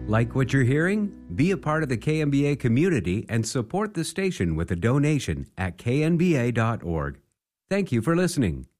Like what you're hearing? Be a part of the KNBA community and support the station with a donation at knba.org. Thank you for listening.